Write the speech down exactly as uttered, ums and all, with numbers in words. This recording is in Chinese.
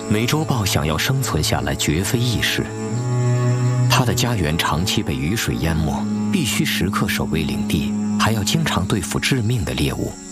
美洲豹想要生存下来绝非易事，它的家园长期被雨水淹没，必须时刻守卫领地，还要经常对付致命的猎物。